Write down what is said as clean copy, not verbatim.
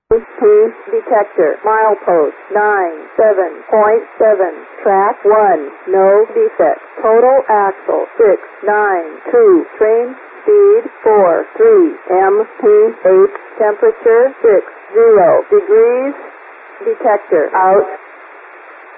MP detector, milepost 97.7, track 1, no defect, total axle 692, train speed 43, MP8, temperature 60 degrees, detector out.